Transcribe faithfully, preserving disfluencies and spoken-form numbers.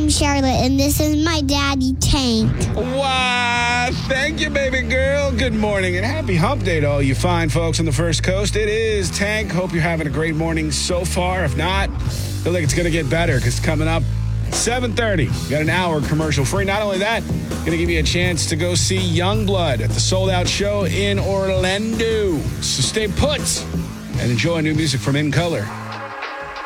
I'm Charlotte, and this is my daddy, Tank. Wow, thank you, baby girl. Good morning, and happy hump day to all you fine folks on the First Coast. It is Tank. Hope you're having a great morning so far. If not, feel like it's going to get better because coming up, seven thirty, got an hour commercial free. Not only that, going to give you a chance to go see Youngblood at the sold-out show in Orlando. So stay put and enjoy new music from In Color.